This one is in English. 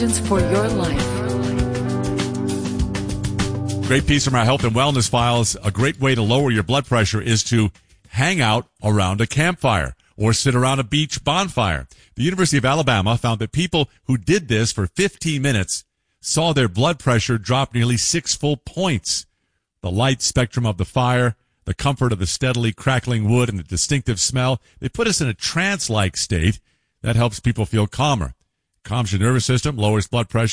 For your life. Great piece from our health and wellness files. A great way to lower your blood pressure is to hang out around a campfire or sit around a beach bonfire. The University of Alabama found that people who did this for 15 minutes saw their blood pressure drop nearly 6 full points. The light spectrum of the fire, the comfort of the steadily crackling wood, and the distinctive smell, they put us in a trance-like state that helps people feel calmer. Calms your nervous system, lowers blood pressure,